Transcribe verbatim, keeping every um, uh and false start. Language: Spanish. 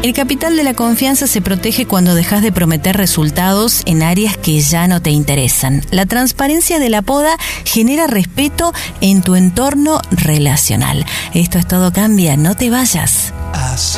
El capital de la confianza se protege cuando dejas de prometer resultados en áreas que ya no te interesan. La transparencia de la poda genera respeto en tu entorno relacional. Esto es Todo Cambia, no te vayas.